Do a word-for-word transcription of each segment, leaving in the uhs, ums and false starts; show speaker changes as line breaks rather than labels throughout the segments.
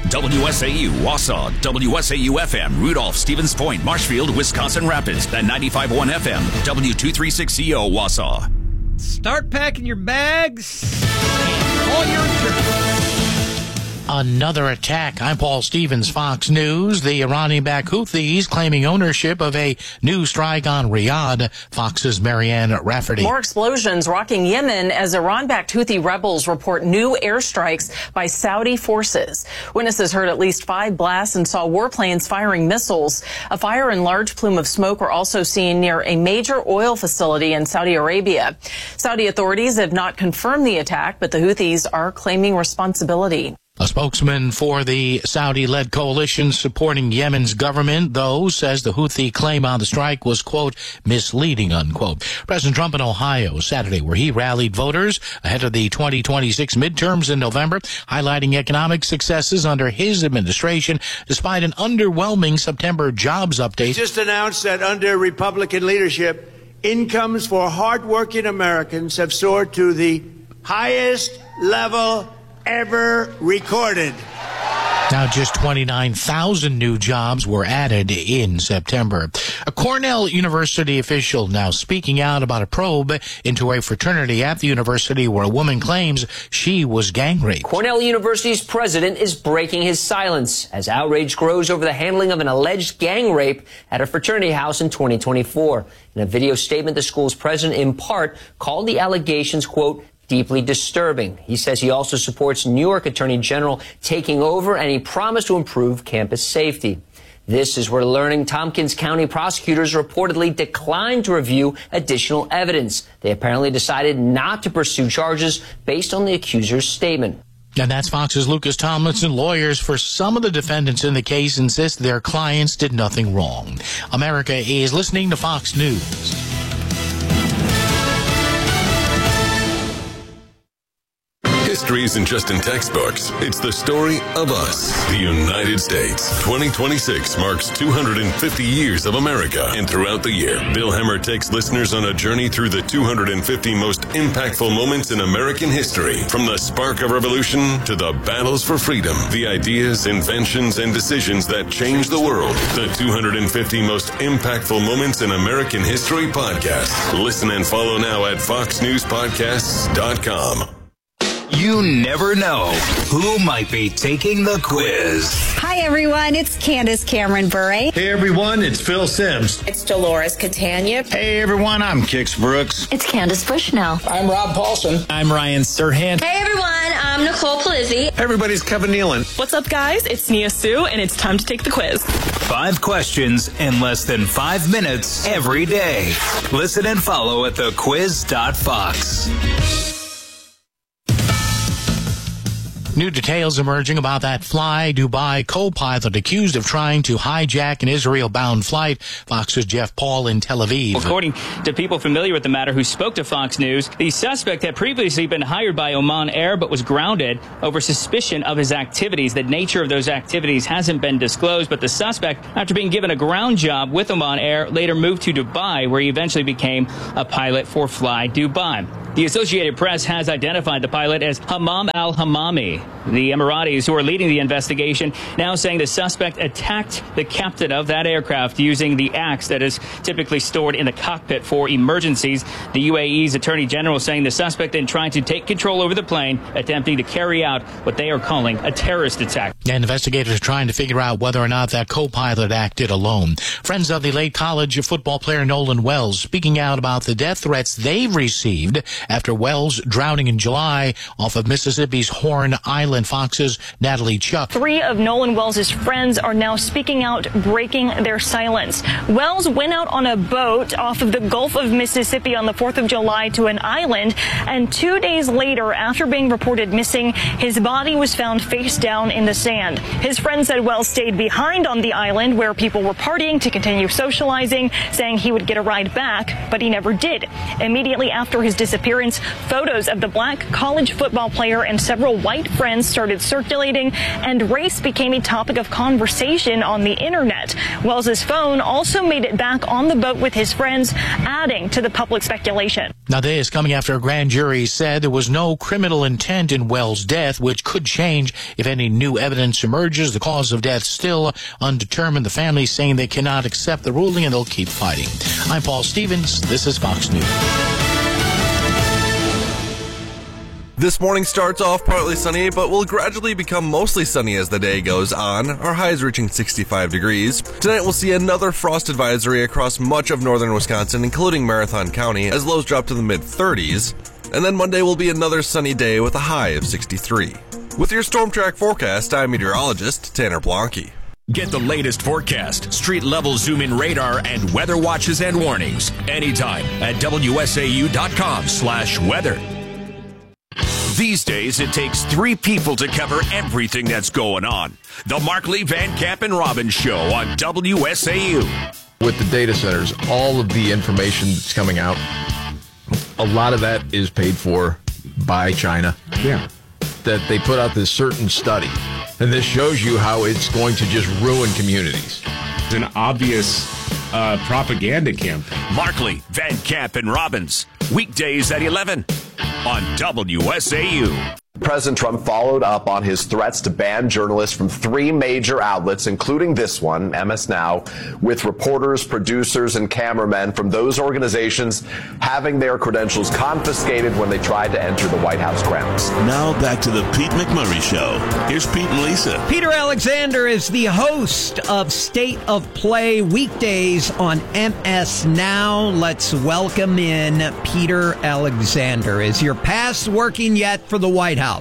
W S A U, Wausau, W S A U F M, Rudolph, Stevens Point, Marshfield, Wisconsin Rapids, and ninety-five point one F M, W two thirty-six C O, Wausau.
Start packing your bags. All your insurance.
Another attack. I'm Paul Stevens, Fox News. The Iranian-backed Houthis claiming ownership of a new strike on Riyadh. Fox's Marianne Rafferty.
More explosions rocking Yemen as Iran-backed Houthi rebels report new airstrikes by Saudi forces. Witnesses heard at least five blasts and saw warplanes firing missiles. A fire and large plume of smoke were also seen near a major oil facility in Saudi Arabia. Saudi authorities have not confirmed the attack, but the Houthis are claiming responsibility.
A spokesman for the Saudi-led coalition supporting Yemen's government, though, says the Houthi claim on the strike was, quote, misleading, unquote. President Trump in Ohio Saturday, where he rallied voters ahead of the twenty twenty-six midterms in November, highlighting economic successes under his administration, despite an underwhelming September jobs update.
He just announced that under Republican leadership, incomes for hardworking Americans have soared to the highest level ever recorded.
Now, just twenty-nine thousand new jobs were added in September. A Cornell University official now speaking out about a probe into a fraternity at the university where a woman claims she was gang raped.
Cornell University's president is breaking his silence as outrage grows over the handling of an alleged gang rape at a fraternity house in twenty twenty-four. In a video statement, the school's president in part called the allegations, quote, deeply disturbing. He says he also supports New York Attorney General taking over, and he promised to improve campus safety. This is where learning Tompkins County prosecutors reportedly declined to review additional evidence. They apparently decided not to pursue charges based on the accuser's statement.
And that's Fox's Lucas Tomlinson. Lawyers for some of the defendants in the case insist their clients did nothing wrong. America is listening to Fox News.
History isn't just in textbooks. It's the story of us, the United States. twenty twenty-six marks two hundred fifty years of America. And throughout the year, Bill Hemmer takes listeners on a journey through the two hundred fifty most impactful moments in American history. From the spark of revolution to the battles for freedom, the ideas, inventions, and decisions that changed the world. The two hundred fifty most impactful moments in American history podcast. Listen and follow now at fox news podcasts dot com.
You never know who might be taking the quiz.
Hi, everyone. It's Candace Cameron Bure.
Hey, everyone. It's Phil Sims.
It's Dolores Catania.
Hey, everyone. I'm Kix Brooks.
It's Candace Bushnell.
I'm Rob Paulson.
I'm Ryan Serhant.
Hey, everyone. I'm Nicole Palizzi.
Hey, everybody. It's Kevin Nealon.
What's up, guys? It's Nia Sue, and it's time to take the quiz.
Five questions in less than five minutes every day. Listen and follow at the quiz dot fox.
New details emerging about that Fly Dubai co-pilot accused of trying to hijack an Israel-bound flight. Fox's Jeff Paul in Tel Aviv.
According to people familiar with the matter who spoke to Fox News, the suspect had previously been hired by Oman Air but was grounded over suspicion of his activities. The nature of those activities hasn't been disclosed, but the suspect, after being given a ground job with Oman Air, later moved to Dubai, where he eventually became a pilot for Fly Dubai. The Associated Press has identified the pilot as Hammam al-Hammami. The Emiratis, who are leading the investigation, now saying the suspect attacked the captain of that aircraft using the axe that is typically stored in the cockpit for emergencies. The U A E's Attorney General saying the suspect then tried to take control over the plane, attempting to carry out what they are calling a terrorist attack.
And investigators are trying to figure out whether or not that co-pilot acted alone. Friends of the late college football player Nolan Wells speaking out about the death threats they've received after Wells drowning in July off of Mississippi's Horn Island. Fox's Natalie Chuck.
Three of Nolan Wells' friends are now speaking out, breaking their silence. Wells went out on a boat off of the Gulf of Mississippi on the fourth of July to an island, and two days later, after being reported missing, his body was found face down in the sand. His friends said Wells stayed behind on the island where people were partying to continue socializing, saying he would get a ride back, but he never did. Immediately after his disappearance, photos of the black college football player and several white friends friends started circulating, and race became a topic of conversation on the internet. Wells's phone also made it back on the boat with his friends, adding to the public speculation.
Now, this is coming after a grand jury said there was no criminal intent in Wells' death, which could change if any new evidence emerges. The cause of death still undetermined. The family saying they cannot accept the ruling and they'll keep fighting. I'm Paul Stevens. This is Fox News.
This morning starts off partly sunny, but will gradually become mostly sunny as the day goes on, our highs reaching sixty-five degrees. Tonight we'll see another frost advisory across much of northern Wisconsin, including Marathon County, as lows drop to the mid-thirties. And then Monday will be another sunny day with a high of sixty-three. With your Storm Track forecast, I'm meteorologist Tanner Blanke.
Get the latest forecast, street-level zoom-in radar, and weather watches and warnings anytime at W S A U dot com slash weather. These days, it takes three people to cover everything that's going on. The Markley, Van Camp, and Robbins Show on W S A U.
With the data centers, all of the information that's coming out, a lot of that is paid for by China.
Yeah.
That they put out this certain study, and this shows you how it's going to just ruin communities.
It's an obvious uh, propaganda campaign.
Markley, Van Camp, and Robbins, weekdays at eleven on W S A U.
President Trump followed up on his threats to ban journalists from three major outlets, including this one, M S Now, with reporters, producers, and cameramen from those organizations having their credentials confiscated when they tried to enter the White House grounds.
Now back to the Pete McMurray Show. Here's Pete and Lisa.
Peter Alexander is the host of State of Play weekdays on M S Now. Let's welcome in Peter Alexander. Is your pass working yet for the White House?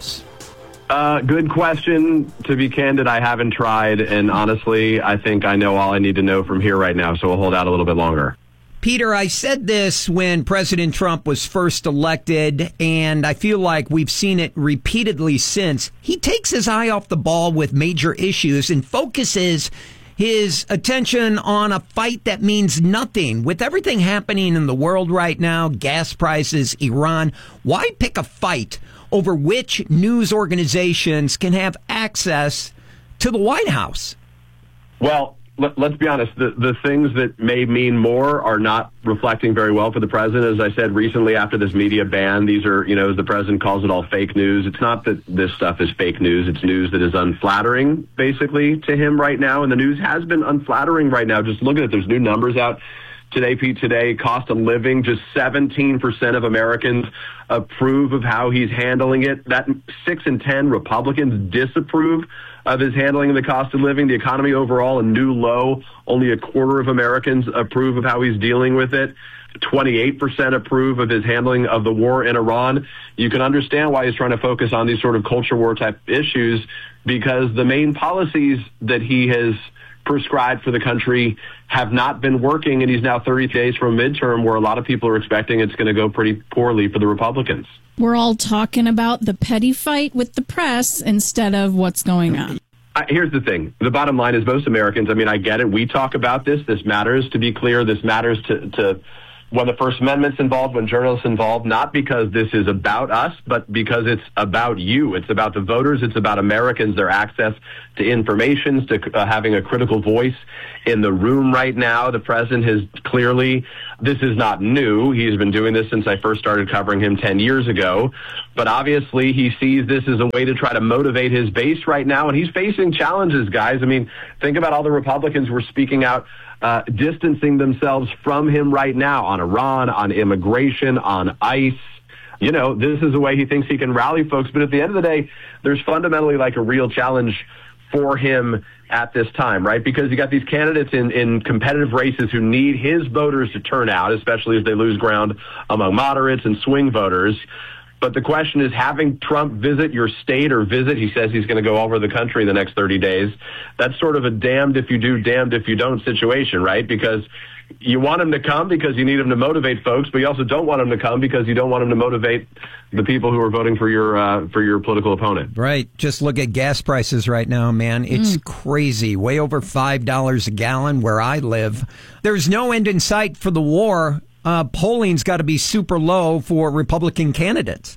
Uh, good question. To be candid, I haven't tried, and honestly, I think I know all I need to know from here right now, so we'll hold out a little bit longer.
Peter, I said this when President Trump was first elected, and I feel like we've seen it repeatedly since. He takes his eye off the ball with major issues and focuses his attention on a fight that means nothing. With everything happening in the world right now, gas prices, Iran, why pick a fight over which news organizations can have access to the White House?
Well, let, let's be honest. The, the things that may mean more are not reflecting very well for the president. As I said recently after this media ban, these are, you know, as the president calls it, all fake news. It's not that this stuff is fake news. It's news that is unflattering, basically, to him right now. And the news has been unflattering right now. Just look at it. There's new numbers out today, Pete, today, cost of living, just seventeen percent of Americans approve of how he's handling it. That six in ten Republicans disapprove of his handling of the cost of living. The economy overall, a new low. Only a quarter of Americans approve of how he's dealing with it. twenty-eight percent approve of his handling of the war in Iran. You can understand why he's trying to focus on these sort of culture war type issues, because the main policies that he has prescribed for the country have not been working, and he's now thirty days from a midterm where a lot of people are expecting it's going to go pretty poorly for the Republicans.
We're all talking about the petty fight with the press instead of what's going on.
Uh, here's the thing. The bottom line is most Americans, I mean, I get it. We talk about this. This matters. To be clear, this matters to, to when the First Amendment's involved, when journalists involved, not because this is about us, but because it's about you. It's about the voters. It's about Americans, their access to information, to uh, having a critical voice in the room right now. The president has clearly, this is not new. He's been doing this since I first started covering him ten years ago. But obviously he sees this as a way to try to motivate his base right now. And he's facing challenges, guys. I mean, think about all the Republicans who are speaking out, uh, distancing themselves from him right now on Iran, on immigration, on ICE. You know, this is a way he thinks he can rally folks. But at the end of the day, there's fundamentally like a real challenge for him at this time, right? Because you got these candidates in, in competitive races who need his voters to turn out, especially as they lose ground among moderates and swing voters. But the question is, having Trump visit your state or visit, he says he's going to go all over the country in the next thirty days. That's sort of a damned if you do, damned if you don't situation, right? Because you want him to come because you need him to motivate folks, but you also don't want him to come because you don't want him to motivate the people who are voting for your uh, for your political opponent.
Right. Just look at gas prices right now, man. It's mm. crazy. Way over five dollars a gallon where I live. There's no end in sight for the war. Uh, polling's got to be super low for Republican candidates.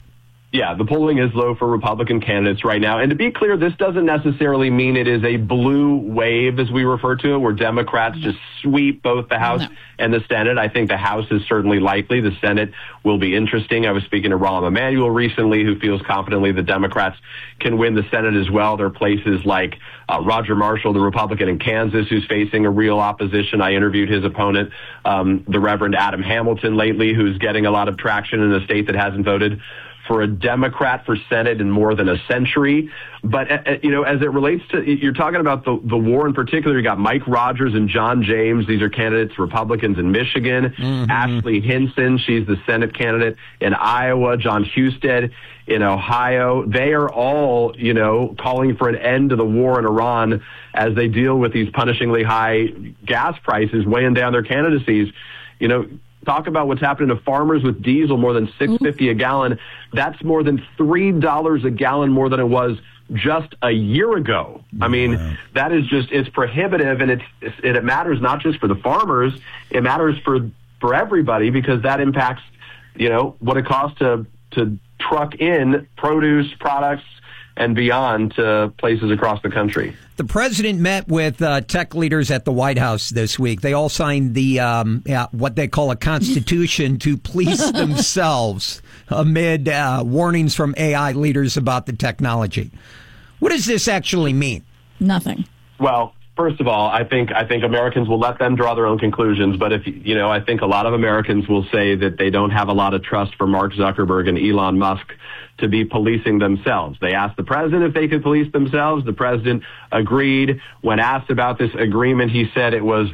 Yeah, the polling is low for Republican candidates right now. And to be clear, this doesn't necessarily mean it is a blue wave, as we refer to it, where Democrats just sweep both the House no. and the Senate. I think the House is certainly likely. The Senate will be interesting. I was speaking to Rahm Emanuel recently, who feels confidently the Democrats can win the Senate as well. There are places like uh, Roger Marshall, the Republican in Kansas, who's facing a real opposition. I interviewed his opponent, um, the Reverend Adam Hamilton, lately, who's getting a lot of traction in a state that hasn't voted for a Democrat for Senate in more than a century. But, uh, you know, as it relates to, you're talking about the, the war in particular, you got Mike Rogers and John James. These are candidates, Republicans in Michigan. Mm-hmm. Ashley Hinson, she's the Senate candidate in Iowa. John Husted in Ohio. They are all, you know, calling for an end to the war in Iran as they deal with these punishingly high gas prices weighing down their candidacies. You know, talk about what's happening to farmers with diesel, more than six fifty a gallon. That's more than three dollars a gallon more than it was just a year ago. I mean, that is just, it's prohibitive, and it's, it's it matters not just for the farmers, it matters for for everybody, because that impacts, you know, what it costs to to truck in produce, products, and beyond to places across the country.
The president met with uh, tech leaders at the White House this week. They all signed the um, yeah, what they call a constitution to police themselves amid uh, warnings from A I leaders about the technology. What does this actually mean?
Nothing.
Well, first of all, I think I think Americans will let them draw their own conclusions. But if you know, I think a lot of Americans will say that they don't have a lot of trust for Mark Zuckerberg and Elon Musk to be policing themselves. They asked the president if they could police themselves. The president agreed. When asked about this agreement, he said it was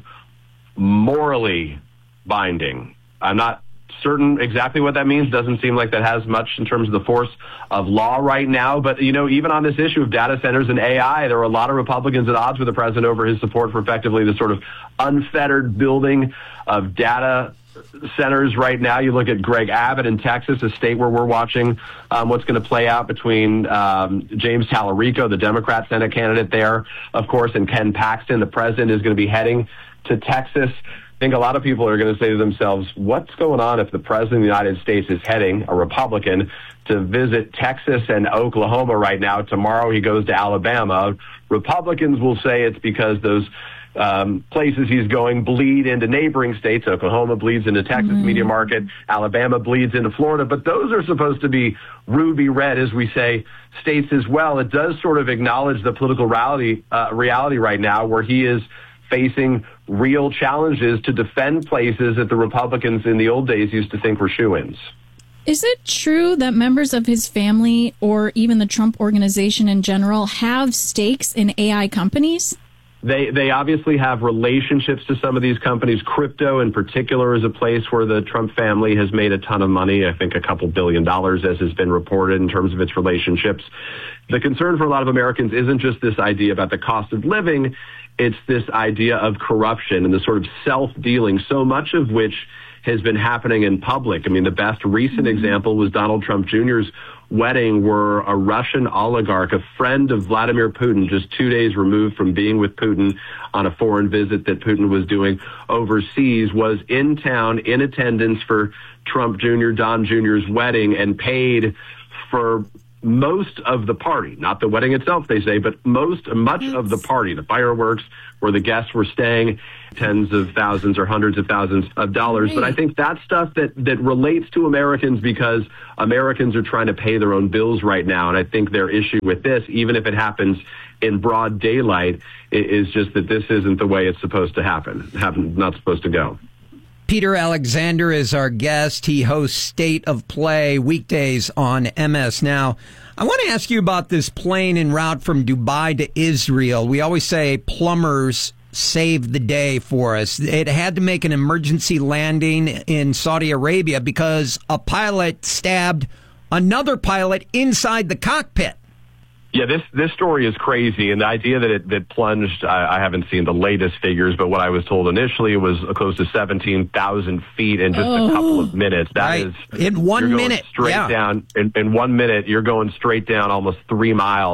morally binding. I'm not certain exactly what that means. Doesn't seem like that has much in terms of the force of law right now. But, you know, even on this issue of data centers and A I, there are a lot of Republicans at odds with the president over his support for effectively the sort of unfettered building of data centers right now. You look at Greg Abbott in Texas, a state where we're watching um, what's going to play out between um, James Tallarico, the Democrat Senate candidate there, of course, and Ken Paxton, the president, is going to be heading to Texas. I think a lot of people are going to say to themselves, what's going on if the president of the United States is heading, a Republican, to visit Texas and Oklahoma right now? Tomorrow he goes to Alabama. Republicans will say it's because those Um, places he's going bleed into neighboring states. Oklahoma bleeds into Texas mm-hmm. media market. Alabama bleeds into Florida. But those are supposed to be ruby red, as we say, states as well. It does sort of acknowledge the political reality, uh, reality right now, where he is facing real challenges to defend places that the Republicans in the old days used to think were shoo-ins.
Is it true that members of his family, or even the Trump organization in general, have stakes in A I companies?
They they obviously have relationships to some of these companies. Crypto, in particular, is a place where the Trump family has made a ton of money. I think a couple billion dollars, as has been reported, in terms of its relationships. The concern for a lot of Americans isn't just this idea about the cost of living. It's this idea of corruption and the sort of self-dealing, so much of which has been happening in public. I mean, the best recent example was Donald Trump Junior's wedding, where a Russian oligarch, a friend of Vladimir Putin, just two days removed from being with Putin on a foreign visit that Putin was doing overseas, was in town in attendance for Trump Junior, Don Junior's wedding, and paid for most of the party, not the wedding itself, they say, but most, much of the party, the fireworks, where the guests were staying, tens of thousands or hundreds of thousands of dollars. But I think that's stuff that, that relates to Americans, because Americans are trying to pay their own bills right now. And I think their issue with this, even if it happens in broad daylight, is just that this isn't the way it's supposed to happen, happen not supposed to go.
Peter Alexander is our guest. He hosts State of Play weekdays on M S Now. I want to ask you about this plane en route from Dubai to Israel. We always say plumbers saved the day for us. It had to make an emergency landing in Saudi Arabia because a pilot stabbed another pilot inside the cockpit.
Yeah, this this story is crazy, and the idea that it that plunged, I, I haven't seen the latest figures, but what I was told initially it was close to seventeen thousand feet in just oh, a couple of minutes. That
right.
is
in one
you're going
minute,
straight
yeah.
down. In, in one minute, you're going straight down almost three miles.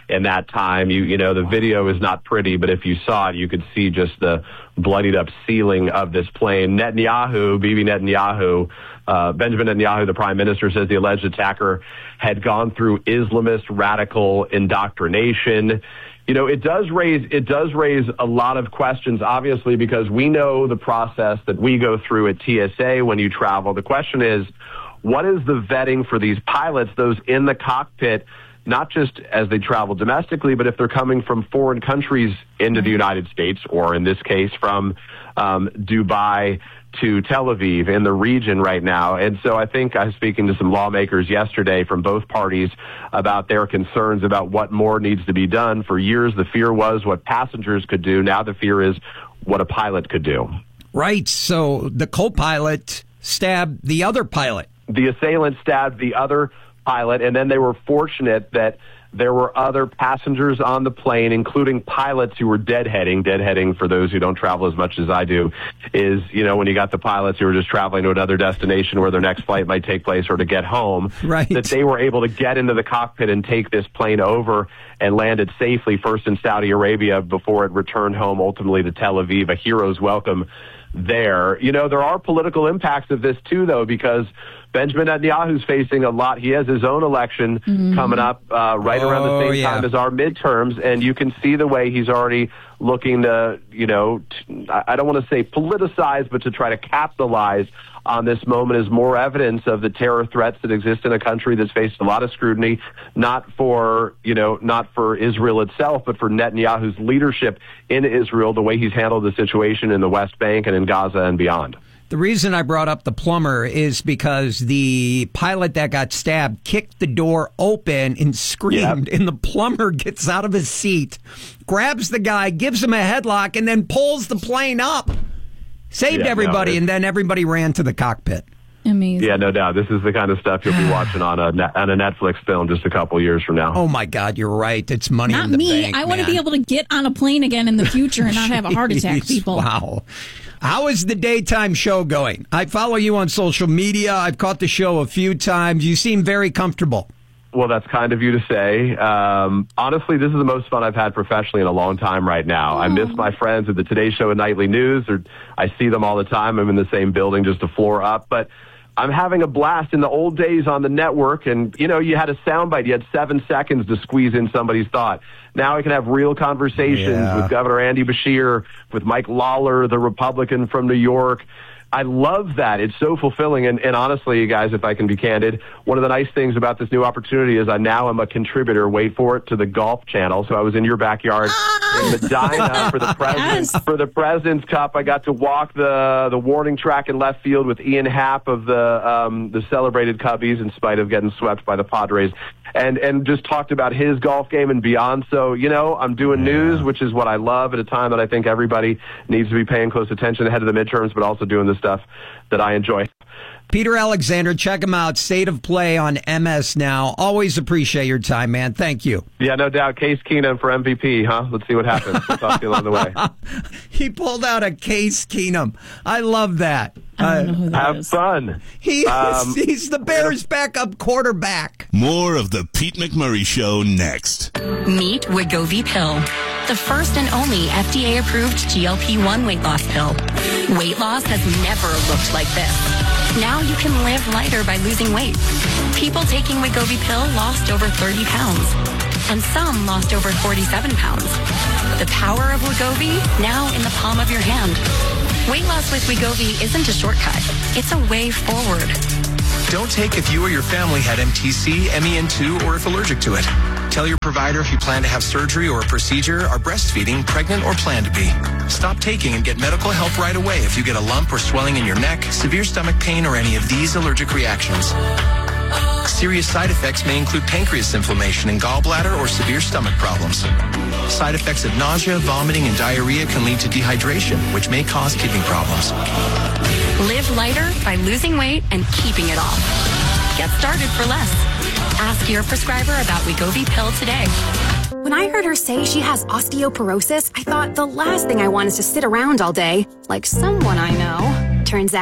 in that time. You you know, the video is not pretty, but if you saw it, you could see just the bloodied up ceiling of this plane. Netanyahu, Bibi Netanyahu, uh, Benjamin Netanyahu, the prime minister, says the alleged attacker had gone through Islamist radical indoctrination. You know, it does raise it does raise a lot of questions, obviously, because we know the process that we go through at T S A when you travel. The question is, what is the vetting for these pilots, those in the cockpit, not just as they travel domestically, but if they're coming from foreign countries into the United States, or in this case from um, Dubai to Tel Aviv in the region right now. And so I think I was speaking to some lawmakers yesterday from both parties about their concerns about what more needs to be done. For years, the fear was what passengers could do. Now the fear is what a pilot could do.
Right. So the co-pilot stabbed the other pilot.
The assailant stabbed the other pilot, and then they were fortunate that there were other passengers on the plane, including pilots who were deadheading. Deadheading, for those who don't travel as much as I do, is, you know, when you got the pilots who are just traveling to another destination where their next flight might take place or to get home,
right,
that they were able to get into the cockpit and take this plane over and land it safely, first in Saudi Arabia before it returned home, ultimately to Tel Aviv, a hero's welcome there. You know, there are political impacts of this too, though, because Benjamin Netanyahu's facing a lot. He has his own election mm-hmm. coming up uh, right
oh,
around the same
yeah.
time as our midterms, and you can see the way he's already looking to, you know, t- I don't want to say politicize, but to try to capitalize on this moment as more evidence of the terror threats that exist in a country that's faced a lot of scrutiny, not for, you know, not for Israel itself, but for Netanyahu's leadership in Israel, the way he's handled the situation in the West Bank and in Gaza and beyond.
The reason I brought up the plumber is because the pilot that got stabbed kicked the door open and screamed, yep. and the plumber gets out of his seat, grabs the guy, gives him a headlock, and then pulls the plane up. Saved
yeah,
everybody,
no,
and then everybody ran to the cockpit.
Amazing.
Yeah, no doubt. This is the kind of stuff you'll be watching on a on a Netflix film just a couple years from now.
Oh, my God, you're right. It's money
not
in the
me.
bank,
I want to be able to get on a plane again in the future and not have a heart attack, people.
Wow. How is the daytime show going? I follow you on social media. I've caught the show a few times. You seem very comfortable.
Well, that's kind of you to say. Um, honestly, this is the most fun I've had professionally in a long time right now. Oh. I miss my friends at the Today Show and Nightly News. Or I see them all the time. I'm in the same building, just a floor up. But I'm having a blast. In the old days on the network, and, you know, you had a soundbite. You had seven seconds to squeeze in somebody's thought. Now I can have real conversations yeah. with Governor Andy Beshear, with Mike Lawler, the Republican from New York. I love that. It's so fulfilling. And, and honestly, you guys, if I can be candid, one of the nice things about this new opportunity is I now am a contributor, wait for it, to the Golf Channel. So I was in your backyard in Medina for the President's, yes. for the President's Cup. I got to walk the the warning track in left field with Ian Happ of the um, the celebrated Cubbies, in spite of getting swept by the Padres. And and just talked about his golf game and beyond. So, you know, I'm doing yeah. news, which is what I love at a time that I think everybody needs to be paying close attention ahead of the midterms, but also doing the stuff that I enjoy.
Peter Alexander, check him out. State of Play on M S Now. Always appreciate your time, man. Thank you.
Yeah, no doubt. Case Keenum for M V P, huh? Let's see what happens. We'll talk to you along the way.
He pulled out a Case Keenum. I love that.
I don't know who that
Have
is.
fun.
He um, is, he's the Bears' backup quarterback.
More of the Pete McMurray Show next.
Meet Wegovy Pill, the first and only F D A-approved G L P one weight loss pill. Weight loss has never looked like this. Now you can live lighter by losing weight. People taking Wegovy Pill lost over thirty pounds, and some lost over forty-seven pounds. The power of Wegovy, now in the palm of your hand. Weight loss with Wegovy isn't a shortcut. It's a way forward.
Don't take if you or your family had M T C, M E N two, or if allergic to it. Tell your provider if you plan to have surgery or a procedure, are breastfeeding, pregnant, or plan to be. Stop taking and get medical help right away if you get a lump or swelling in your neck, severe stomach pain, or any of these allergic reactions. Serious side effects may include pancreas inflammation and gallbladder or severe stomach problems. Side effects of nausea, vomiting, and diarrhea can lead to dehydration, which may cause kidney problems.
Live lighter by losing weight and keeping it off. Get started for less. Ask your prescriber about Wegovy Pill today.
When I heard her say she has osteoporosis, I thought the last thing I want is to sit around all day, like someone I know. Turns out,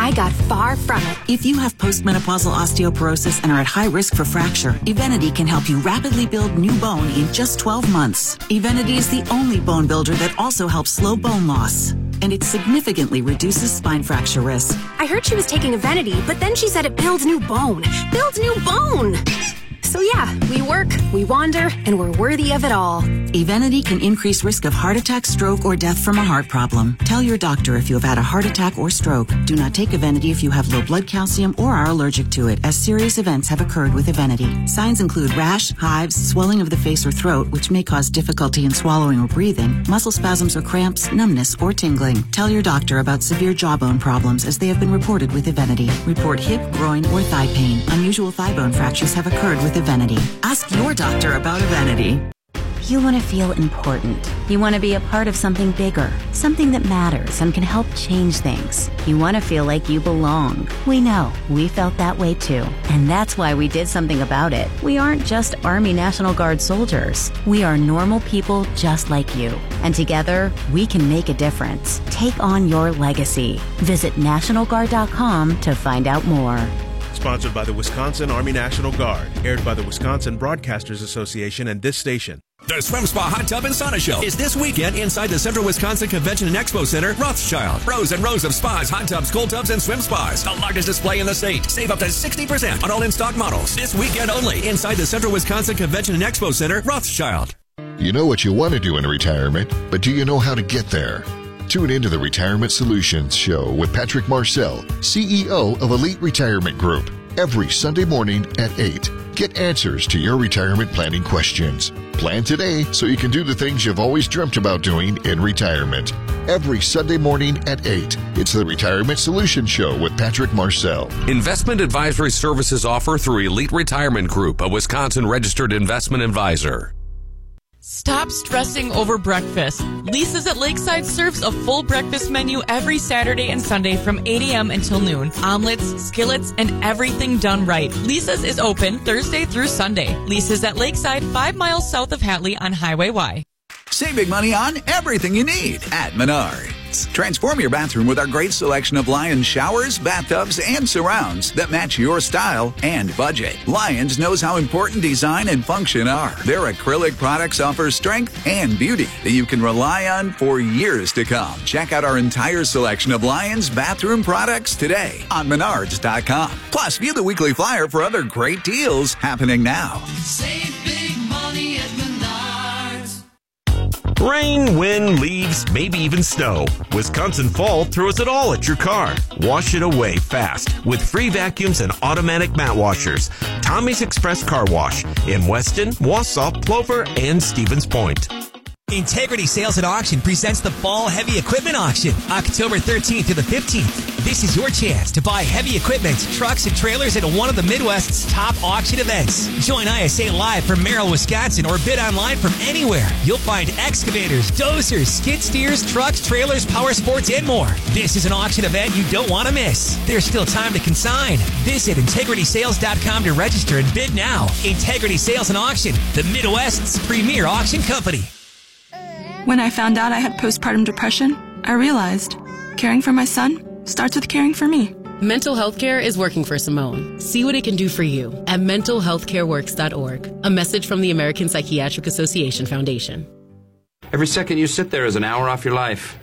I got far from it.
If you have postmenopausal osteoporosis and are at high risk for fracture, Evenity can help you rapidly build new bone in just twelve months. Evenity is the only bone builder that also helps slow bone loss, and it significantly reduces spine fracture risk.
I heard she was taking Evenity, but then she said it builds new bone. Builds new bone! So yeah, we work, we wander, and we're worthy of it all.
Evenity can increase risk of heart attack, stroke, or death from a heart problem. Tell your doctor if you have had a heart attack or stroke. Do not take Evenity if you have low blood calcium or are allergic to it, as serious events have occurred with Evenity. Signs include rash, hives, swelling of the face or throat, which may cause difficulty in swallowing or breathing, muscle spasms or cramps, numbness, or tingling. Tell your doctor about severe jawbone problems, as they have been reported with Evenity. Report hip, groin, or thigh pain. Unusual thigh bone fractures have occurred with Evenity. Ask your doctor about Evenity.
You want to feel important. You want to be a part of something bigger, something that matters and can help change things. You want to feel like you belong. We know. We felt that way too. And that's why we did something about it. We aren't just Army National Guard soldiers. We are normal people just like you. And together, we can make a difference. Take on your legacy. Visit National Guard dot com to find out more.
Sponsored by the Wisconsin Army National Guard. Aired by the Wisconsin Broadcasters Association and this station.
The Swim Spa Hot Tub and Sauna Show is this weekend inside the Central Wisconsin Convention and Expo Center, Rothschild. Rows and rows of spas, hot tubs, cold tubs, and swim spas. The largest display in the state. Save up to sixty percent on all in-stock models. This weekend only inside the Central Wisconsin Convention and Expo Center, Rothschild.
You know what you want to do in retirement, but do you know how to get there? Tune into the Retirement Solutions Show with Patrick Marcel, C E O of Elite Retirement Group, every Sunday morning at eight. Get answers to your retirement planning questions. Plan today so you can do the things you've always dreamt about doing in retirement. Every Sunday morning at eight. It's the Retirement Solutions Show with Patrick Marcel.
Investment advisory services offer through Elite Retirement Group, a Wisconsin registered investment advisor.
Stop stressing over breakfast. Lisa's at Lakeside serves a full breakfast menu every Saturday and Sunday from eight a.m. until noon. Omelets, skillets, and everything done right. Lisa's is open Thursday through Sunday. Lisa's at Lakeside, five miles south of Hatley on Highway Y.
Save big money on everything you need at Menards. Transform your bathroom with our great selection of Lions showers, bathtubs, and surrounds that match your style and budget. Lions knows how important design and function are. Their acrylic products offer strength and beauty that you can rely on for years to come. Check out our entire selection of Lions bathroom products today on Menards dot com. Plus, view the weekly flyer for other great deals happening now.
Save big money at Menards.
Rain, wind, leaves, maybe even snow. Wisconsin Fall throws it all at your car. Wash it away fast with free vacuums and automatic mat washers. Tommy's Express Car Wash in Weston, Wausau, Plover, and Stevens Point.
Integrity Sales and Auction presents the Fall Heavy Equipment Auction, October thirteenth to the fifteenth. This is your chance to buy heavy equipment, trucks, and trailers at one of the Midwest's top auction events. Join I S A live from Merrill, Wisconsin, or bid online from anywhere. You'll find excavators, dozers, skid steers, trucks, trailers, power sports, and more. This is an auction event you don't want to miss. There's still time to consign. Visit integrity sales dot com to register and bid now. Integrity Sales and Auction, the Midwest's premier auction company.
When I found out I had postpartum depression, I realized caring for my son starts with caring for me.
Mental health care is working for Simone. See what it can do for you at mental health care works dot org. A message from the American Psychiatric Association Foundation.
Every second you sit there is an hour off your life.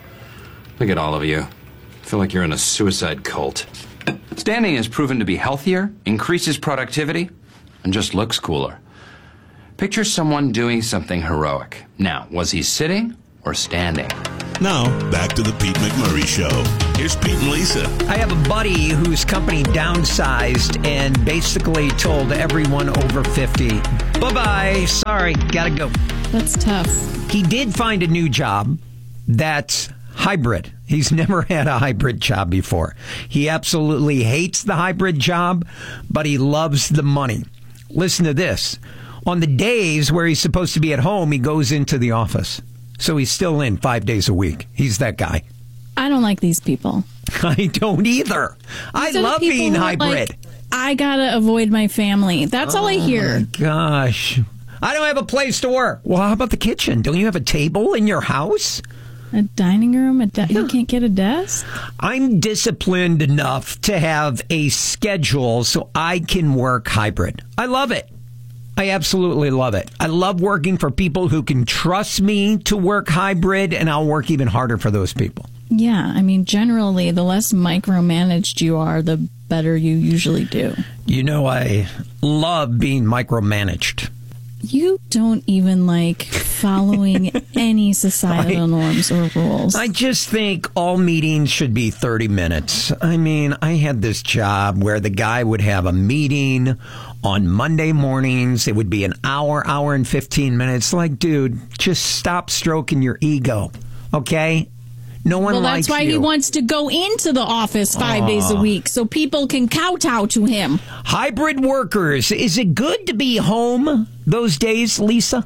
Look at all of you. I feel like you're in a suicide cult. Standing is proven to be healthier, increases productivity, and just looks cooler. Picture someone doing something heroic. Now, was he sitting or standing?
Now, back to the Pete McMurray Show. Here's Pete and Lisa.
I have a buddy whose company downsized and basically told everyone over fifty, bye-bye, sorry, gotta go.
That's tough.
He did find a new job that's hybrid. He's never had a hybrid job before. He absolutely hates the hybrid job, but he loves the money. Listen to this. On the days where he's supposed to be at home, he goes into the office. So he's still in five days a week. He's that guy.
I don't like these people.
I don't either. These I love being hybrid.
Like, I gotta avoid my family. That's oh all I hear.
Oh, my gosh. I don't have a place to work. Well, how about the kitchen? Don't you have a table in your house?
A dining room? A de- yeah. You can't get a desk?
I'm disciplined enough to have a schedule so I can work hybrid. I love it. I absolutely love it. I love working for people who can trust me to work hybrid, and I'll work even harder for those people.
Yeah, I mean, generally, the less micromanaged you are, the better you usually do.
You know, I love being micromanaged.
You don't even like following any societal I, norms or rules.
I just think all meetings should be thirty minutes. I mean, I had this job where the guy would have a meeting on Monday mornings. It would be an hour, hour and fifteen minutes. Like, dude, just stop stroking your ego, okay? No one
well,
likes
that's why
you.
He wants to go into the office five oh. days a week so people can kowtow to him.
Hybrid workers. Is it good to be home those days, Lisa?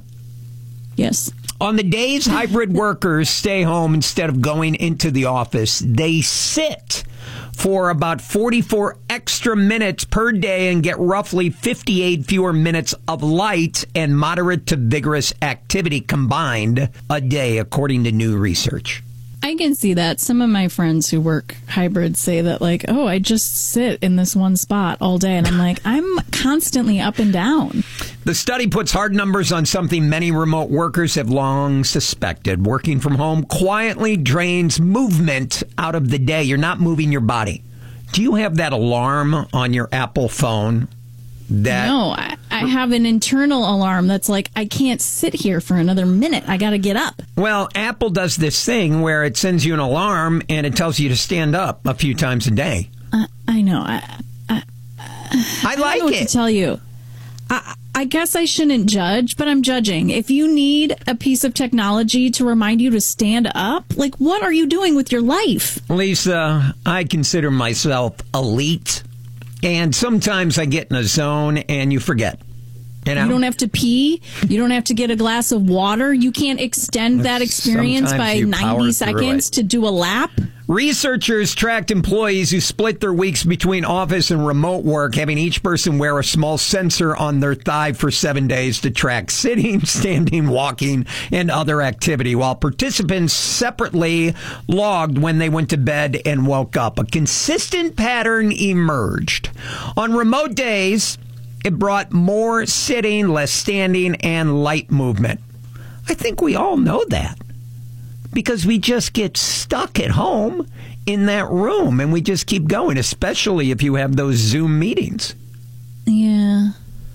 Yes.
On the days hybrid workers stay home instead of going into the office, they sit for about forty-four extra minutes per day and get roughly fifty-eight fewer minutes of light and moderate to vigorous activity combined a day, according to new research.
I can see that. Some of my friends who work hybrid say that, like, oh, I just sit in this one spot all day. And I'm like, I'm constantly up and down.
The study puts hard numbers on something many remote workers have long suspected. Working from home quietly drains movement out of the day. You're not moving your body. Do you have that alarm on your Apple phone? That
no, I, I have an internal alarm that's like, I can't sit here for another minute. I got to get up.
Well, Apple does this thing where it sends you an alarm and it tells you to stand up a few times a day.
Uh, I know. I I,
I like
I don't know
it.
What to tell you. I, I guess I shouldn't judge, but I'm judging. If you need a piece of technology to remind you to stand up, like, what are you doing with your life?
Lisa, I consider myself elite. And sometimes I get in a zone and you forget. You know?
You don't have to pee. You don't have to get a glass of water. You can't extend that experience by ninety seconds to do a lap.
Researchers tracked employees who split their weeks between office and remote work, having each person wear a small sensor on their thigh for seven days to track sitting, standing, walking, and other activity, while participants separately logged when they went to bed and woke up. A consistent pattern emerged. On remote days, it brought more sitting, less standing, and light movement. I think we all know that. Because we just get stuck at home in that room and we just keep going, especially if you have those Zoom meetings.
Yeah.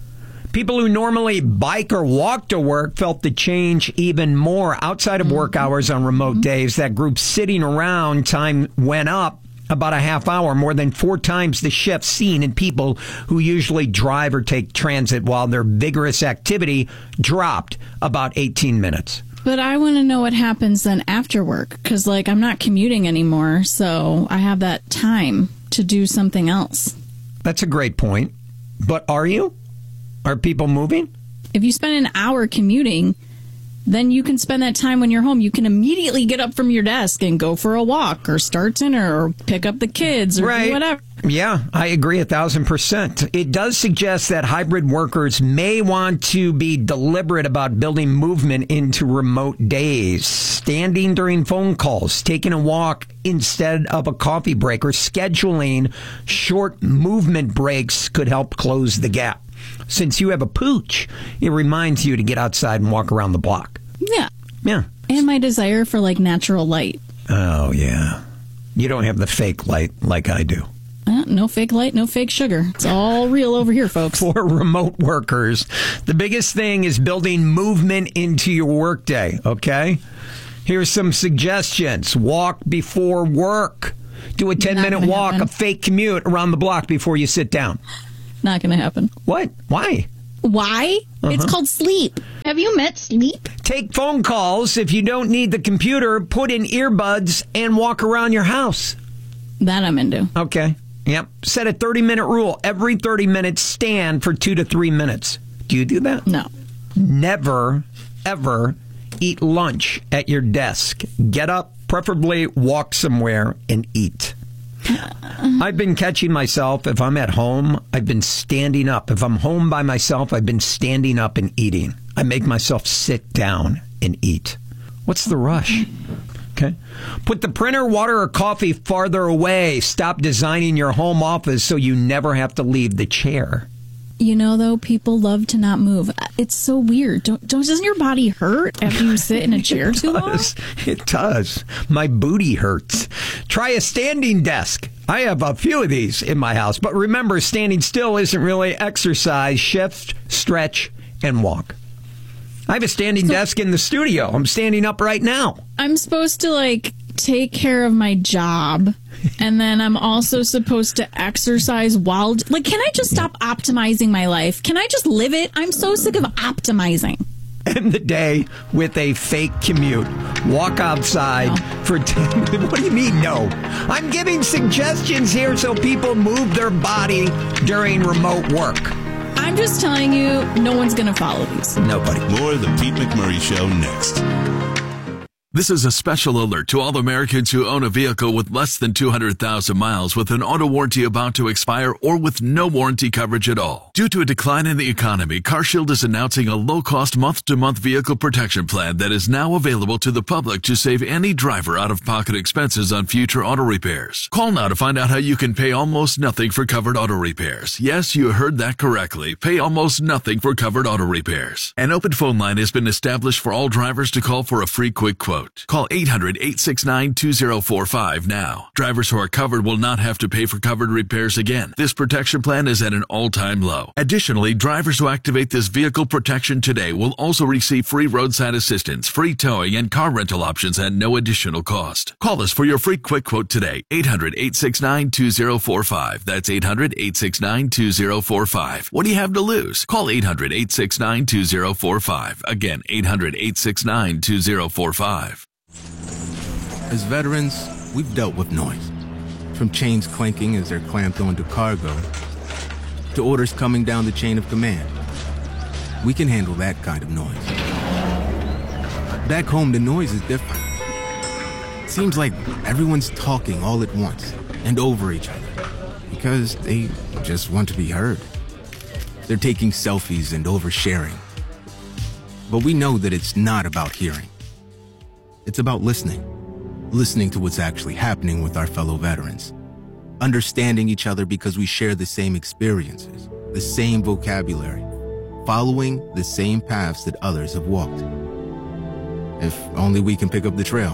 People who normally bike or walk to work felt the change even more. Outside of work hours on remote days, that group sitting around time went up about a half hour, more than four times the shift seen in people who usually drive or take transit, while their vigorous activity dropped about eighteen minutes.
But I want to know what happens then after work, because, like, I'm not commuting anymore, so I have that time to do something else.
That's a great point. But are you? Are people moving?
If you spend an hour commuting, then you can spend that time when you're home. You can immediately get up from your desk and go for a walk or start dinner or pick up the kids or
right.
do whatever.
Yeah, I agree a thousand percent. It does suggest that hybrid workers may want to be deliberate about building movement into remote days. Standing during phone calls, taking a walk instead of a coffee break, or scheduling short movement breaks could help close the gap. Since you have a pooch, it reminds you to get outside and walk around the block.
Yeah.
Yeah.
And my desire for, like, natural light.
Oh, yeah. You don't have the fake light like I do.
Uh, no fake light, no fake sugar. It's all real over here, folks.
For remote workers, the biggest thing is building movement into your workday, okay? Here's some suggestions. Walk before work. Do a ten-minute walk, happen. a fake commute around the block before you sit down.
Not going to happen.
What? Why?
Why?
Uh-huh.
It's called sleep. Have you met sleep?
Take phone calls. If you don't need the computer, put in earbuds and walk around your house.
That I'm into.
Okay. Yep. Set a thirty-minute rule. Every thirty minutes, stand for two to three minutes. Do you do that?
No.
Never, ever eat lunch at your desk. Get up, preferably walk somewhere, and eat. I've been catching myself. If I'm at home, I've been standing up. If I'm home by myself, I've been standing up and eating. I make myself sit down and eat. What's the rush? Okay. Put the printer, water, or coffee farther away. Stop designing your home office so you never have to leave the chair.
You know, though, people love to not move. It's so weird. Don't, don't doesn't your body hurt after you sit in a chair too long?
It does. My booty hurts. Try a standing desk. I have a few of these in my house. But remember, standing still isn't really exercise. Shift, stretch, and walk. I have a standing so, desk in the studio. I'm standing up right now.
I'm supposed to, like, take care of my job, and then I'm also supposed to exercise while... Like, can I just stop optimizing my life? Can I just live it? I'm so sick of optimizing.
End the day with a fake commute. Walk outside no. for ten minutes. What do you mean, no? I'm giving suggestions here so people move their body during remote work.
I'm just telling you, no one's going to follow these.
Nobody.
More of the Pete McMurray Show next.
This is a special alert to all Americans who own a vehicle with less than two hundred thousand miles with an auto warranty about to expire or with no warranty coverage at all. Due to a decline in the economy, CarShield is announcing a low-cost month-to-month vehicle protection plan that is now available to the public to save any driver out-of-pocket expenses on future auto repairs. Call now to find out how you can pay almost nothing for covered auto repairs. Yes, you heard that correctly. Pay almost nothing for covered auto repairs. An open phone line has been established for all drivers to call for a free quick quote. Call eight hundred, eight six nine, two zero four five now. Drivers who are covered will not have to pay for covered repairs again. This protection plan is at an all-time low. Additionally, drivers who activate this vehicle protection today will also receive free roadside assistance, free towing, and car rental options at no additional cost. Call us for your free quick quote today. eight hundred, eight six nine, two zero four five. That's eight hundred, eight six nine, two zero four five. What do you have to lose? Call eight hundred, eight six nine, two zero four five. Again, eight hundred, eight six nine, two zero four five.
As veterans, we've dealt with noise. From chains clanking as they're clamped onto cargo, to orders coming down the chain of command. We can handle that kind of noise. Back home, the noise is different. It seems like everyone's talking all at once and over each other because they just want to be heard. They're taking selfies and oversharing. But we know that it's not about hearing. It's about listening. Listening to what's actually happening with our fellow veterans. Understanding each other because we share the same experiences, the same vocabulary, following the same paths that others have walked. If only we can pick up the trail.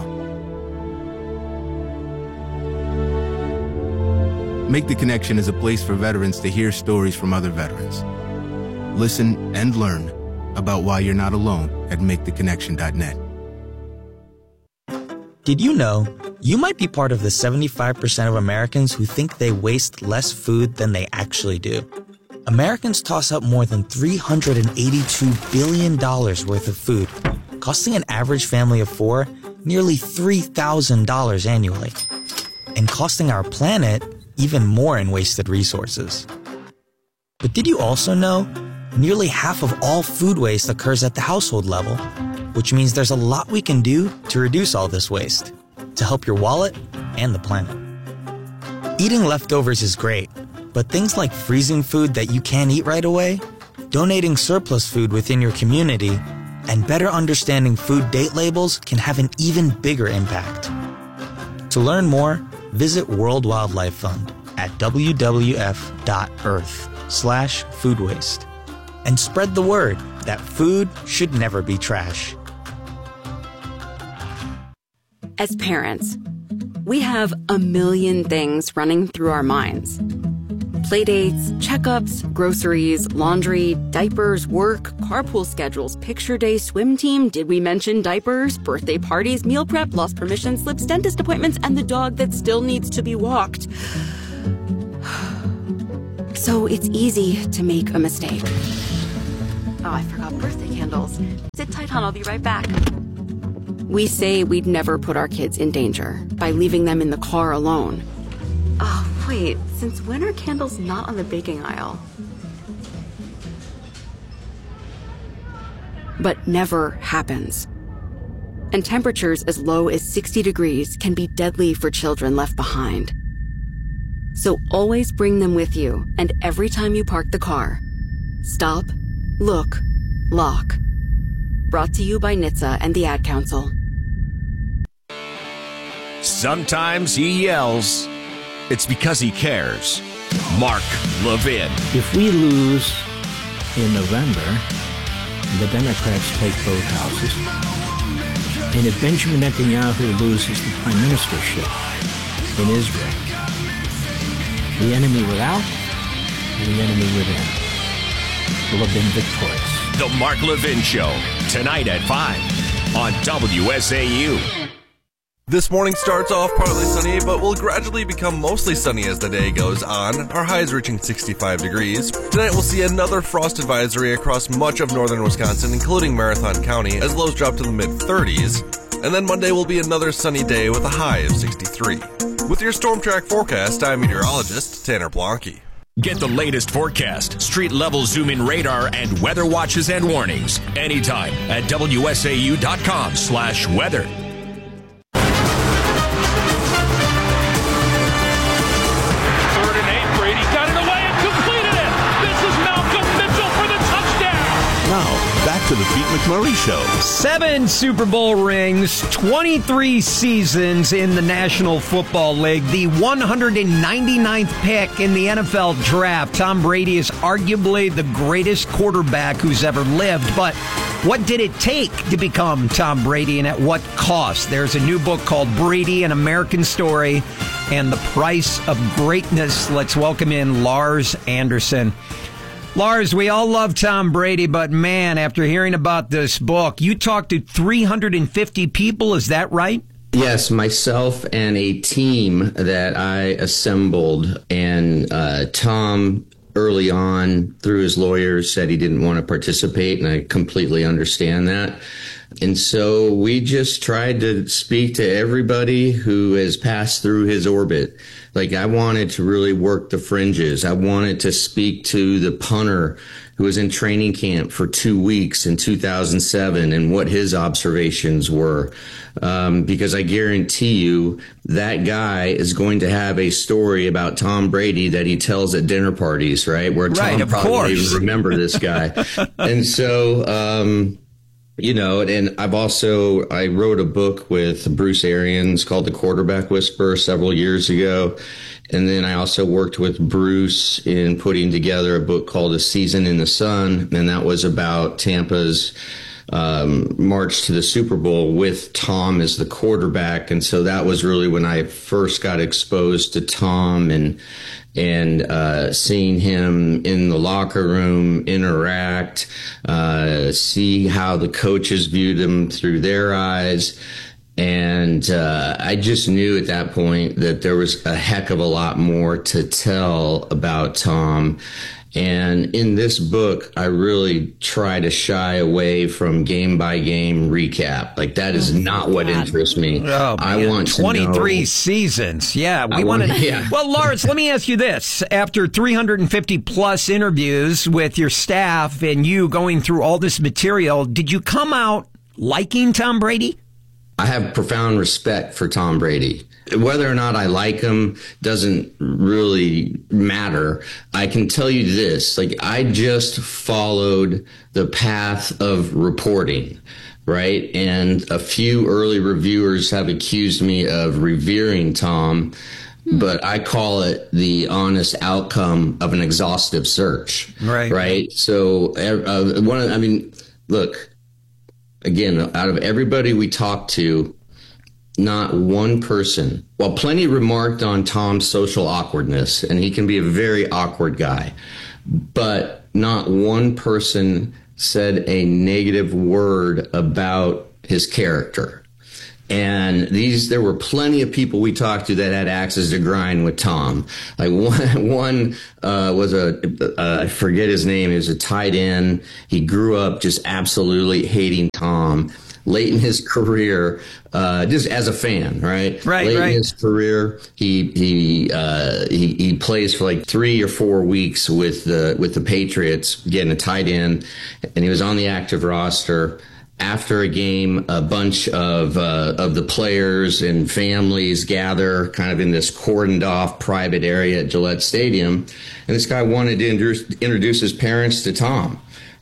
Make the Connection is a place for veterans to hear stories from other veterans. Listen and learn about why you're not alone at make the connection dot net.
Did you know you might be part of the seventy-five percent of Americans who think they waste less food than they actually do? Americans toss up more than three hundred eighty-two billion dollars worth of food, costing an average family of four nearly three thousand dollars annually, and costing our planet even more in wasted resources. But did you also know nearly half of all food waste occurs at the household level? Which means there's a lot we can do to reduce all this waste, to help your wallet and the planet. Eating leftovers is great, but things like freezing food that you can't eat right away, donating surplus food within your community, and better understanding food date labels can have an even bigger impact. To learn more, visit World Wildlife Fund at w w f dot earth slash food waste and spread the word that food should never be trash.
As parents, we have a million things running through our minds. Playdates, checkups, groceries, laundry, diapers, work, carpool schedules, picture day, swim team, did we mention diapers, birthday parties, meal prep, lost permission slips, dentist appointments, and the dog that still needs to be walked. So it's easy to make a mistake. Oh, I forgot birthday candles. Sit tight, hon, I'll be right back. We say we'd never put our kids in danger by leaving them in the car alone. Oh, wait, since when are candles not on the baking aisle? But never happens. And temperatures as low as sixty degrees can be deadly for children left behind. So always bring them with you, and every time you park the car, stop, look, lock. Brought to you by N H T S A and the Ad Council.
sometimes he yells. It's because he cares. Mark Levin.
If we lose in November, the Democrats take both houses, and if Benjamin Netanyahu loses the prime ministership in Israel, the enemy without and the enemy within will have been victorious.
The Mark Levin Show, tonight at five on W S A U.
This morning starts off partly sunny, but will gradually become mostly sunny as the day goes on. Our highs reaching sixty-five degrees. Tonight we'll see another frost advisory across much of northern Wisconsin, including Marathon County, as lows drop to the mid-thirties. And then Monday will be another sunny day with a high of sixty-three. With your Storm Track forecast, I'm meteorologist Tanner Blanke.
Get the latest forecast, street-level zoom-in radar, and weather watches and warnings anytime at W S A U dot com slash weather.
Back to the Pete McMurray Show.
Seven Super Bowl rings, twenty-three seasons in the National Football League, the one hundred ninety-ninth pick in the N F L draft. Tom Brady is arguably the greatest quarterback who's ever lived, but what did it take to become Tom Brady, and at what cost? There's a new book called Brady, An American Story, and the Price of Greatness. Let's welcome in Lars Anderson. Lars, we all love Tom Brady, but man, after hearing about this book, you talked to three hundred fifty people, is that right?
Yes, myself and a team that I assembled, and uh, Tom early on, through his lawyers, said he didn't want to participate, and I completely understand that. And so we just tried to speak to everybody who has passed through his orbit. Like, I wanted to really work the fringes. I wanted to speak to the punter who was in training camp for two weeks in two thousand seven and what his observations were. Um, because I guarantee you that guy is going to have a story about Tom Brady that he tells at dinner parties, right? Where Tom
right, of
probably
course.
even remember this guy. And so, um, you know, and I've also, I wrote a book with Bruce Arians called The Quarterback Whisperer several years ago. And then I also worked with Bruce in putting together a book called A Season in the Sun. And that was about Tampa's um, march to the Super Bowl with Tom as the quarterback. And so that was really when I first got exposed to Tom and and uh, seeing him in the locker room interact, uh, see how the coaches viewed him through their eyes. And uh, I just knew at that point that there was a heck of a lot more to tell about Tom. And in this book, I really try to shy away from game by game recap. Like, that is not what interests me.
Oh,
I want to
twenty-three
know.
seasons. Yeah, we
I
want
want-
to.
yeah.
Well, Lars, let me ask you this: after three hundred fifty plus interviews with your staff and you going through all this material, did you come out liking Tom Brady?
I have profound respect for Tom Brady. Whether or not I like him doesn't really matter. I can tell you this, like, I just followed the path of reporting, right? And a few early reviewers have accused me of revering Tom, but I call it the honest outcome of an exhaustive search.
Right.
Right. So, uh, one of, I mean, look, again, out of everybody we talked to, not one person, while plenty remarked on Tom's social awkwardness, and he can be a very awkward guy, but not one person said a negative word about his character. And these, there were plenty of people we talked to that had axes to grind with Tom. Like one, one uh, was a, uh, I forget his name. He was a tight end. He grew up just absolutely hating Tom. Late in his career, uh, just as a fan, right?
Right,
Late
right.
in his career, he he uh, he he plays for like three or four weeks with the with the Patriots, getting a tight end, and he was on the active roster. After a game, a bunch of uh, of the players and families gather kind of in this cordoned off private area at Gillette Stadium. And this guy wanted to introduce, introduce his parents to Tom,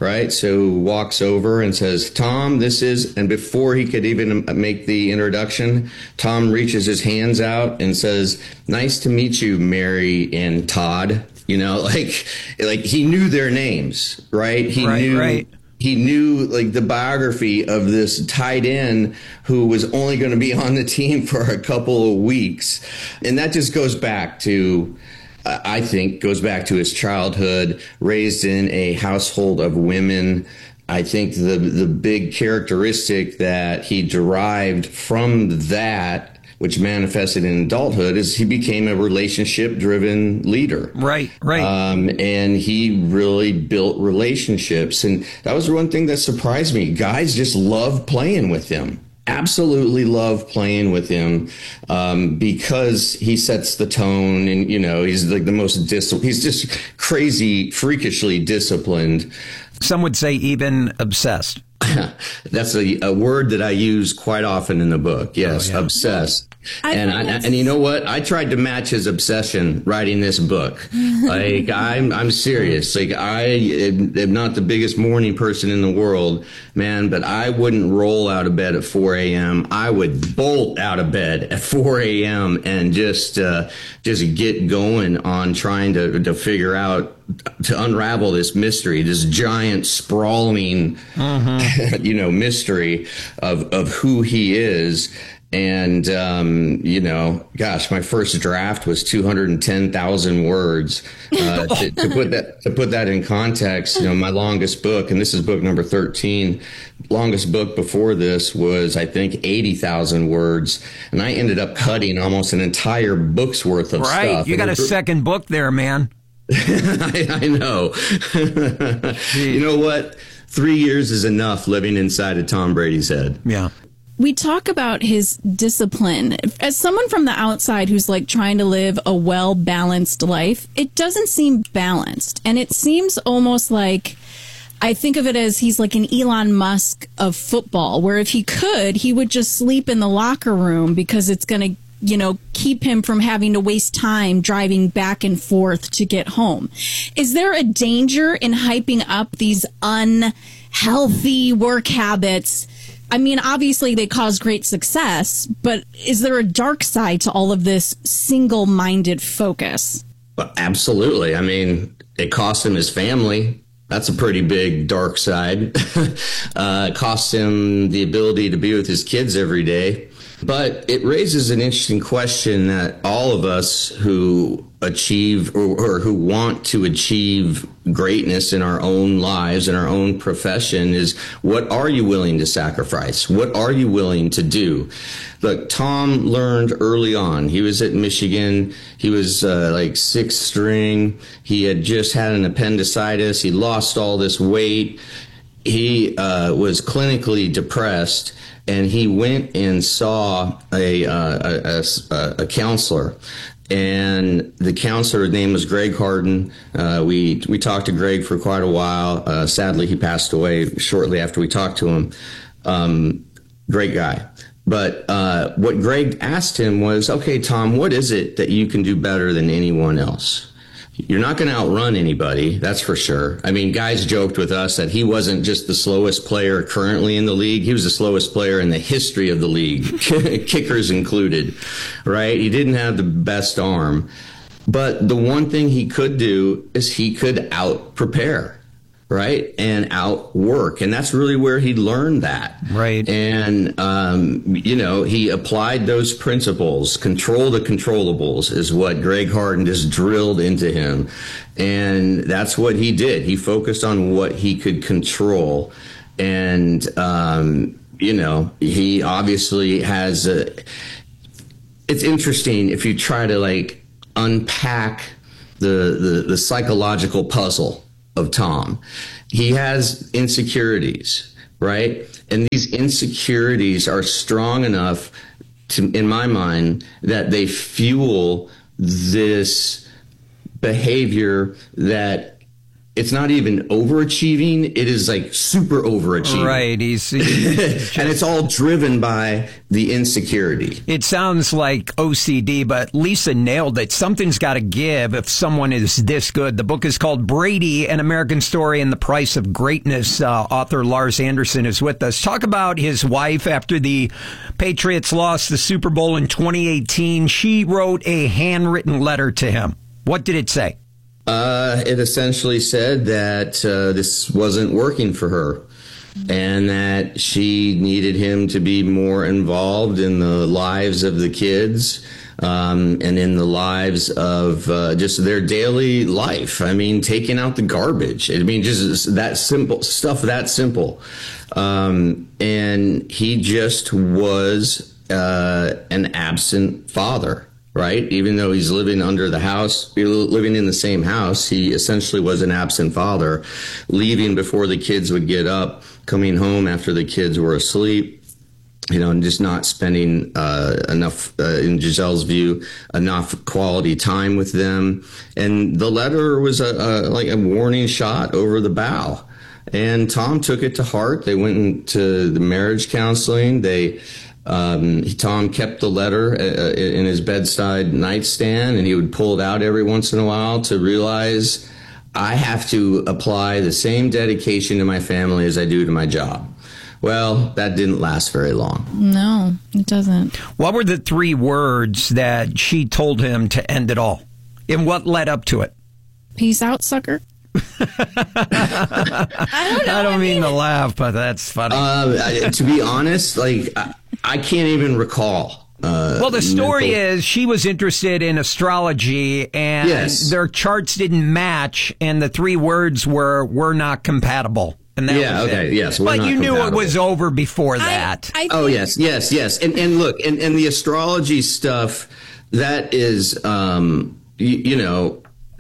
right? So walks over and says, Tom, this is, and before he could even make the introduction, Tom reaches his hands out and says, nice to meet you, Mary and Todd. You know, like, like he knew their names, right? He
right,
knew.
Right.
He knew like the biography of this tight end who was only going to be on the team for a couple of weeks. And that just goes back to, uh, I think, goes back to his childhood, raised in a household of women. I think the the big characteristic that he derived from that, which manifested in adulthood, is he became a relationship-driven leader.
Right, right.
Um, and he really built relationships. And that was one thing that surprised me. Guys just love playing with him. Absolutely love playing with him um, because he sets the tone, and, you know, he's like the most dis- he's just crazy, freakishly disciplined.
Some would say even obsessed.
That's a, a word that I use quite often in the book. Yes, oh, yeah. Obsessed. I and I, and you know what? I tried to match his obsession writing this book. Like I'm I'm serious. Like I am, am not the biggest morning person in the world, man, but I wouldn't roll out of bed at four a.m. I would bolt out of bed at four a.m. and just uh, just get going on trying to to figure out, to unravel this mystery, this giant sprawling, mm-hmm. you know, mystery of of who he is. And, um, you know, gosh, my first draft was two hundred ten thousand words. Uh, to, to put that to put that in context, you know, my longest book, and this is book number thirteen, longest book before this was, I think, eighty thousand words. And I ended up cutting almost an entire book's worth of
right.
stuff.
Right. You got a second book there, man.
I, I know. You know what? Three years is enough living inside of Tom Brady's head.
Yeah.
We talk about his discipline. As someone from the outside who's like trying to live a well-balanced life, it doesn't seem balanced. And it seems almost like, I think of it as he's like an Elon Musk of football, where if he could, he would just sleep in the locker room because it's going to, you know, keep him from having to waste time driving back and forth to get home. Is there a danger in hyping up these unhealthy work habits? I mean, obviously they cause great success, but is there a dark side to all of this single-minded focus?
Well, absolutely. I mean, it cost him his family. That's a pretty big dark side. uh, it costs him the ability to be with his kids every day. But it raises an interesting question that all of us who achieve or, or who want to achieve greatness in our own lives, in our own profession, is what are you willing to sacrifice? What are you willing to do? Look, Tom learned early on. He was at Michigan. He was uh, like sixth string. He had just had an appendicitis. He lost all this weight. He uh, was clinically depressed. And he went and saw a, uh, a, a, a counselor, and the counselor's name was Greg Harden. Uh, we we talked to Greg for quite a while. Uh, sadly, he passed away shortly after we talked to him. Um, great guy. But uh, what Greg asked him was, okay, Tom, what is it that you can do better than anyone else? You're not going to outrun anybody, that's for sure. I mean, guys joked with us that he wasn't just the slowest player currently in the league. He was the slowest player in the history of the league, kickers included, right? He didn't have the best arm. But the one thing he could do is he could out-prepare, right? And outwork. And that's really where he learned that.
Right.
And, um, you know, he applied those principles. Control the controllables is what Greg Harden just drilled into him. And that's what he did. He focused on what he could control. And, um, you know, he obviously has a, it's interesting if you try to like unpack the, the, the psychological puzzle of Tom. He has insecurities, right? And these insecurities are strong enough to, in my mind, that they fuel this behavior that it's not even overachieving. It is like super overachieving.
Right. He's, he's just,
and it's all driven by the insecurity.
It sounds like O C D, but Lisa nailed it. Something's got to give if someone is this good. The book is called Brady, An American Story and the Price of Greatness. Uh, author Lars Anderson is with us. Talk about his wife after the Patriots lost the Super Bowl in twenty eighteen. She wrote a handwritten letter to him. What did it say?
Uh, it essentially said that uh, this wasn't working for her and that she needed him to be more involved in the lives of the kids um, and in the lives of uh, just their daily life. I mean, taking out the garbage. I mean, just that simple stuff, that simple. Um, and he just was uh, an absent father. Right? Even though he's living under the house, living in the same house, he essentially was an absent father, leaving before the kids would get up, coming home after the kids were asleep, you know, and just not spending uh, enough, uh, in Giselle's view, enough quality time with them. And the letter was a, a like a warning shot over the bow. And Tom took it to heart. They went into the marriage counseling. They Um, Tom kept the letter uh, in his bedside nightstand, and he would pull it out every once in a while to realize I have to apply the same dedication to my family as I do to my job. Well, that didn't last very long.
No, it doesn't.
What were the three words that she told him to end it all? And what led up to it?
Peace out, sucker.
I don't know. I don't I mean, mean to laugh, but that's funny.
Uh, to be honest, like, I, I can't even recall. Uh,
well, the story
mental.
is she was interested in astrology, and
yes.
their charts didn't match, and the three words were "we're not compatible." And that
yeah,
was
okay,
it.
yes.
But you knew
compatible.
it was over before that.
I, I
oh, yes, yes, yes. And and look, and, and the astrology stuff, that is, um, you, you know,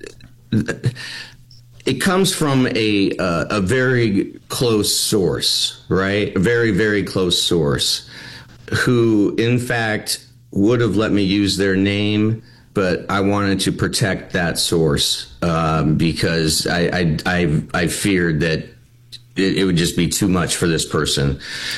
it comes from a uh, a very close source, right? A very, very close source, who, in fact, would have let me use their name, but I wanted to protect that source um, because I, I I I feared that it, it would just be too much for this person,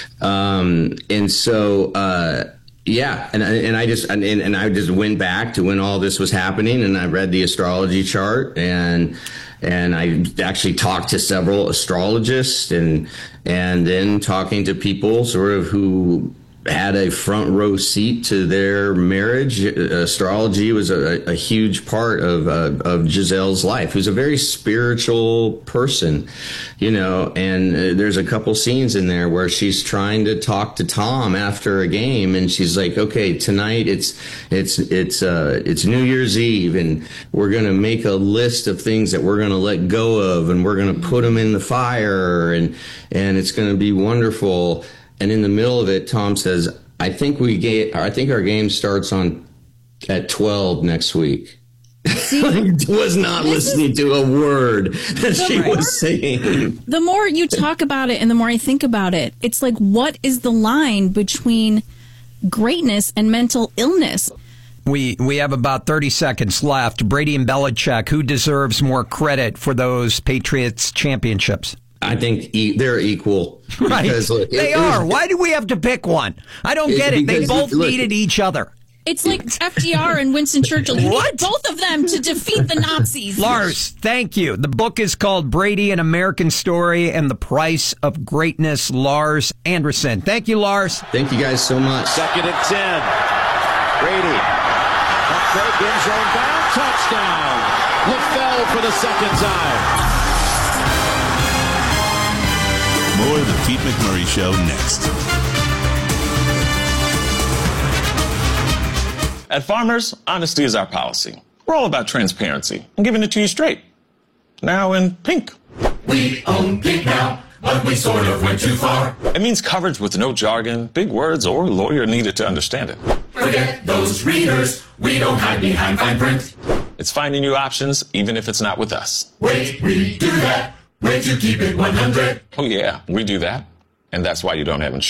um, and so. Uh, Yeah, and and I just and, and I just went back to when all this was happening, and I read the astrology chart, and and I actually talked to several astrologists, and and then talking to people sort of who had a front row seat to their marriage. Astrology was a, a huge part of uh, of Giselle's life, who's a very spiritual person, you know, and uh, there's a couple scenes in there where she's trying to talk to Tom after a game, and she's like, okay, tonight it's it's it's uh it's New Year's Eve, and we're going to make a list of things that we're going to let go of, and we're going to put them in the fire, and and it's going to be wonderful. And in the middle of it, Tom says, I think we get, I think our game starts on at twelve next week. I was not listening is, to a word that she more, was saying.
The more you talk about it and the more I think about it, it's like, what is the line between greatness and mental illness?
We we have about thirty seconds left. Brady and Belichick, who deserves more credit for those Patriots championships?
I think e- they're equal.
Right.
Because, look,
they
it,
are.
It was,
Why do we have to pick one? I don't get it. They both look, needed each other.
It's like F D R and Winston Churchill. You
what?
need both of them to defeat the Nazis.
Lars, thank you. The book is called Brady, An American Story and the Price of Greatness. Lars Anderson. Thank you, Lars.
Thank you guys so much.
Second and ten. Brady. Craig in zone bound. Touchdown. LaFell for the second time.
More of the Pete McMurray Show next.
At Farmers, honesty is our policy. We're all about transparency and giving it to you straight. Now in pink.
We own pink now, but we sort of went too far.
It means coverage with no jargon, big words, or lawyer needed to understand it.
Forget those readers. We don't hide behind fine print.
It's finding new options, even if it's not with us.
Wait, we do that. Way to keep it one hundred.
Oh, yeah, we do that. And that's why you don't have insurance.